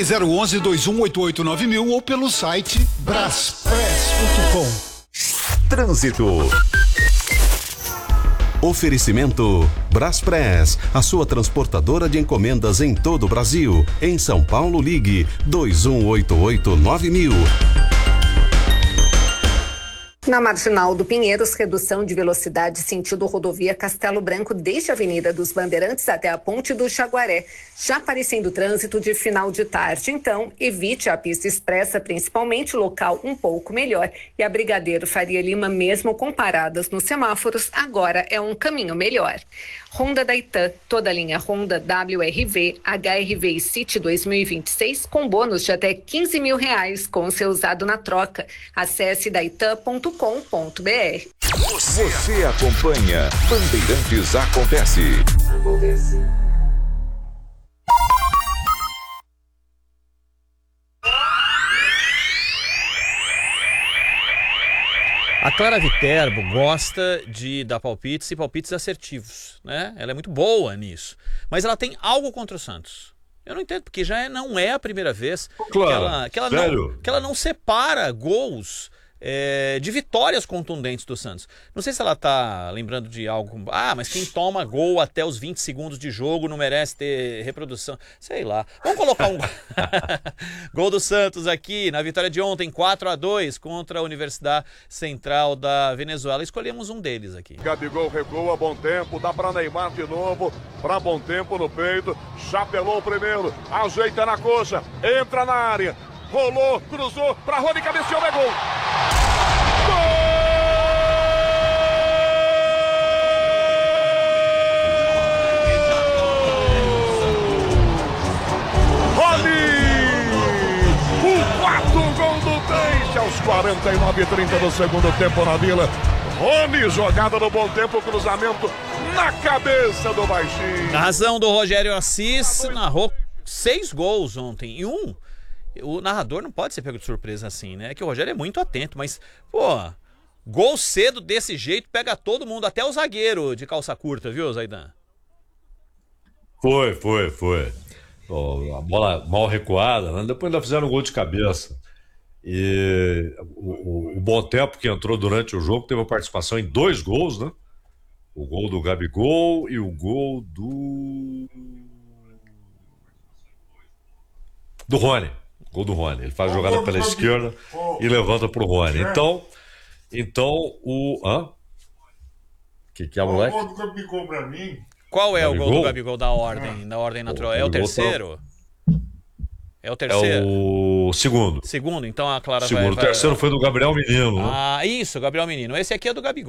Ligue 011-2188-9000 ou pelo site braspress.com. Trânsito. Oferecimento Braspress, a sua transportadora de encomendas em todo o Brasil. Em São Paulo, ligue 2188-9000. Na Marginal do Pinheiros, redução de velocidade sentido rodovia Castelo Branco desde a Avenida dos Bandeirantes até a Ponte do Jaguaré, já aparecendo trânsito de final de tarde. Então, evite a pista expressa, principalmente local um pouco melhor. E a Brigadeiro Faria Lima, mesmo com paradas nos semáforos, agora é um caminho melhor. Honda da Itan, toda a linha Honda WRV, HRV e City 2026 com bônus de até R$15 mil com seu usado na troca. Acesse daitan.com.br. Você acompanha Bandeirantes Acontece. A Clara Viterbo gosta de dar palpites e palpites assertivos, né? Ela é muito boa nisso. Mas ela tem algo contra o Santos. Eu não entendo, porque não é a primeira vez que ela não separa gols de vitórias contundentes do Santos. Não sei se ela tá lembrando de algo. Mas quem toma gol até os 20 segundos de jogo não merece ter reprodução. Sei lá. Vamos colocar um gol do Santos aqui na vitória de ontem, 4-2 contra a Universidade Central da Venezuela. Escolhemos um deles aqui. Gabigol recua, bom tempo, dá para Neymar de novo, para bom tempo no peito, chapelou o primeiro, ajeita na coxa, entra na área, rolou, cruzou, para Rony, cabeceou, é gol! Aos 49:30 do segundo tempo na Vila. Rony, jogada no bom tempo, cruzamento na cabeça do baixinho. Na razão do Rogério Assis, narrou 6 gols ontem. E o narrador não pode ser pego de surpresa assim, né? É que o Rogério é muito atento, mas, gol cedo desse jeito pega todo mundo, até o zagueiro de calça curta, viu, Zaidan? Foi. A bola mal recuada, né? Depois ainda fizeram um gol de cabeça. E o bom tempo que entrou durante o jogo teve a participação em 2 gols, né? O gol do Gabigol e o gol do Rony. O gol do Rony. Ele faz a jogada pela esquerda e levanta pro Rony. Então o que é, moleque? O gol do Gabigol pra mim. Qual é o gol do Gabigol da ordem natural? É o terceiro? É o terceiro? É o segundo. Segundo, então a Clara vai... O terceiro foi do Gabriel Menino. Isso, Gabriel Menino. Esse aqui é do Gabigol.